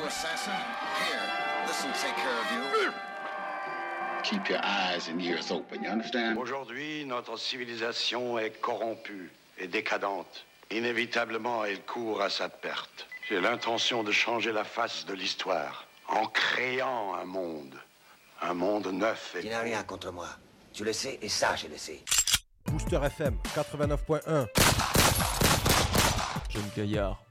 assassin. Here, this'll take care of you. Keep your eyes and ears open, you understand? Aujourd'hui, notre civilisation est corrompue et décadente. Inévitablement, elle court à sa perte. J'ai l'intention de changer la face de l'histoire en créant un monde neuf et... Tu n'as rien contre moi. Tu le sais et ça, je le sais. Booster FM 89.1. Jeune Gaillard.